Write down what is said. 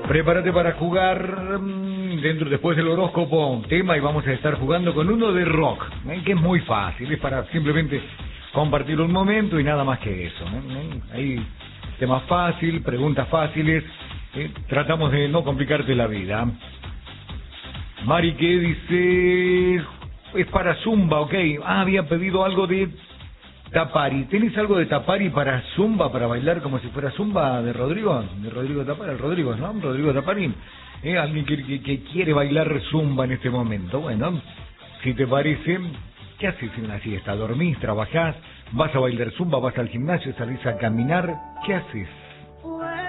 Prepárate para jugar después del horóscopo, un tema, y vamos a estar jugando con uno de rock, que es muy fácil, es para simplemente compartir un momento y nada más que eso. Hay temas fáciles, preguntas fáciles, tratamos de no complicarte la vida. Mari, ¿qué dice? Es para Zumba, ok. Había pedido algo de Tapari. ¿Tenés algo de Tapari para Zumba, para bailar como si fuera Zumba de Rodrigo? De Rodrigo Tapari, el Rodrigo, ¿no? Rodrigo Tapari. Alguien que quiere bailar Zumba en este momento. Bueno, si te parece, ¿qué haces en la siesta? ¿Dormís? ¿Trabajás? ¿Vas a bailar Zumba? ¿Vas al gimnasio? ¿Salís a caminar? ¿Qué haces?